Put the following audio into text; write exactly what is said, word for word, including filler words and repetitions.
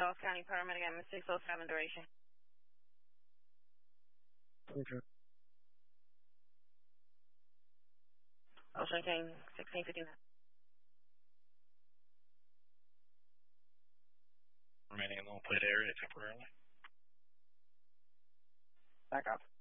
Charles County paramedic at six oh seven duration. Okay. Ocean King, sixteen fifty-nine. Remaining in the plate area temporarily. Back up.